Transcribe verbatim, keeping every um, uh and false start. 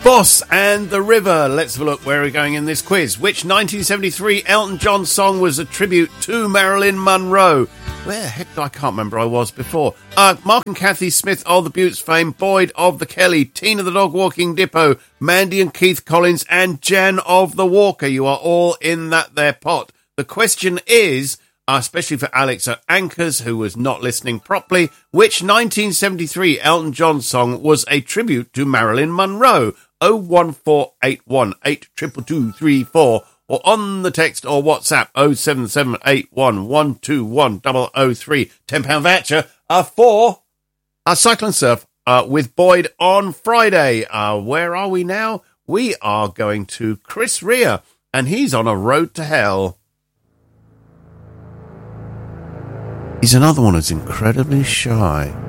Boss and the River. Let's have a look where we're going in this quiz. Which nineteen seventy-three Elton John song was a tribute to Marilyn Monroe? Where the heck, I can't remember I was before. Uh, Mark and Kathy Smith of the Buttes fame, Boyd of the Kelly, Tina the Dog Walking Dippo, Mandy and Keith Collins, and Jan of the Walker. You are all in that there pot. The question is, uh, especially for Alex at Anchors, who was not listening properly, which nineteen seventy-three Elton John song was a tribute to Marilyn Monroe? oh one four eight one eight two two two three four or on the text or WhatsApp oh seven seven eight one one two one oh oh three. ten pound voucher uh, for uh, Cycle and Surf uh, with Boyd on Friday. Uh, where are we now? We are going to Chris Rea, and he's on a road to hell. He's another one who's incredibly shy.